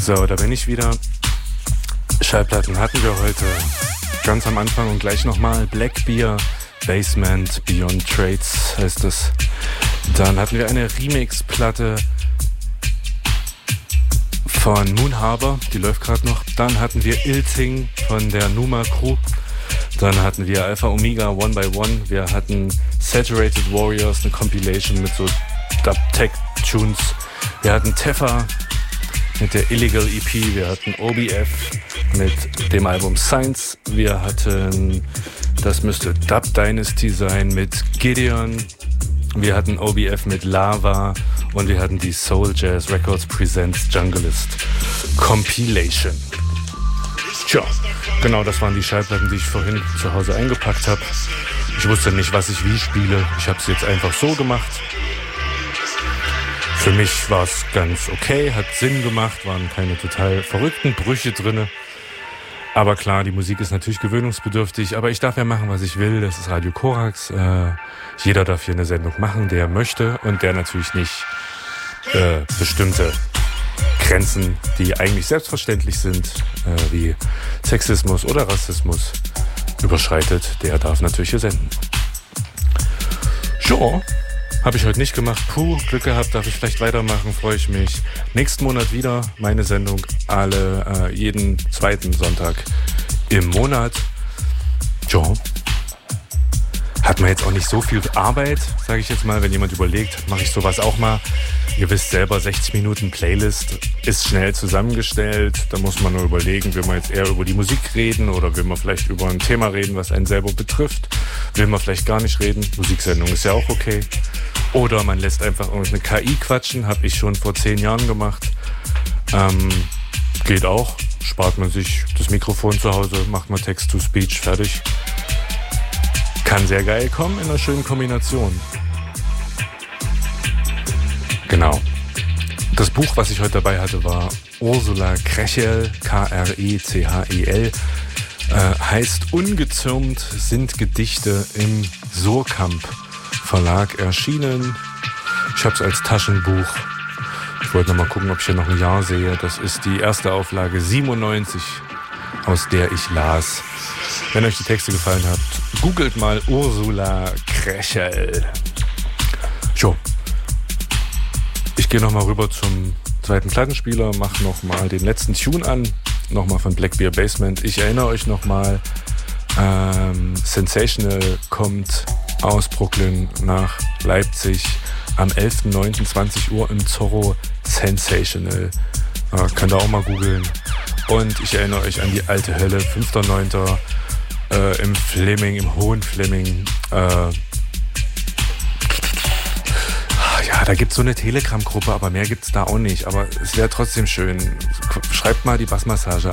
So, da bin ich wieder. Schallplatten hatten wir heute ganz am Anfang und gleich nochmal. Blackbear, Basement, Beyond Trades heißt es. Dann hatten wir eine Remix-Platte von Moon Harbor, die läuft gerade noch. Dann hatten wir Ilting von der Numa Crew. Dann hatten wir Alpha Omega One by One. Wir hatten Saturated Warriors, eine Compilation mit so Dub-Tech-Tunes. Wir hatten Teffa mit der Illegal EP. Wir hatten OBF mit dem Album Science. Wir hatten, das müsste Dub Dynasty sein, mit Gideon. Wir hatten OBF mit Lava. Und wir hatten die Soul Jazz Records Presents Junglist Compilation. Tja, genau, das waren die Schallplatten, die ich vorhin zu Hause eingepackt habe. Ich wusste nicht, was ich wie spiele. Ich habe es jetzt einfach so gemacht. Für mich war es ganz okay, hat Sinn gemacht, waren keine total verrückten Brüche drin. Aber klar, die Musik ist natürlich gewöhnungsbedürftig, aber ich darf ja machen, was ich will. Das ist Radio Korax. Jeder darf hier eine Sendung machen, der möchte und der natürlich nicht bestimmte Grenzen, die eigentlich selbstverständlich sind, wie Sexismus oder Rassismus, überschreitet. Der darf natürlich hier senden. So. Habe ich heute nicht gemacht. Puh, Glück gehabt, darf ich vielleicht weitermachen, freue ich mich. Nächsten Monat wieder meine Sendung, jeden zweiten Sonntag im Monat. Jo. Hat man jetzt auch nicht so viel Arbeit, sage ich jetzt mal. Wenn jemand überlegt, mache ich sowas auch mal. Ihr wisst selber, 60 Minuten Playlist ist schnell zusammengestellt. Da muss man nur überlegen, will man jetzt eher über die Musik reden oder will man vielleicht über ein Thema reden, was einen selber betrifft. Will man vielleicht gar nicht reden. Musiksendung ist ja auch okay. Oder man lässt einfach irgendeine KI quatschen. Habe ich schon vor 10 Jahren gemacht. Geht auch. Spart man sich das Mikrofon zu Hause, macht man Text-to-Speech, fertig. Kann sehr geil kommen in einer schönen Kombination. Genau. Das Buch, was ich heute dabei hatte, war Ursula Krechel, Krechel, heißt Ungezürmt sind Gedichte im Surkamp Verlag erschienen. Ich habe es als Taschenbuch. Ich wollte noch mal gucken, ob ich hier noch ein Jahr sehe. Das ist die erste Auflage 97, aus der ich las. Wenn euch die Texte gefallen hat, googelt mal Ursula Krechel. Jo. Ich gehe nochmal rüber zum zweiten Plattenspieler, mache nochmal den letzten Tune an, nochmal von Blackbear Basement. Ich erinnere euch nochmal, Sensational kommt aus Brooklyn nach Leipzig am 11.09.20 Uhr im Zorro. Sensational. Könnt ihr auch mal googeln. Und ich erinnere euch an die alte Hölle, 5.09. Im Fleming, im Hohen Fleming. Ja, da gibt es so eine Telegram-Gruppe, aber mehr gibt es da auch nicht. Aber es wäre trotzdem schön. Schreibt mal die Bassmassage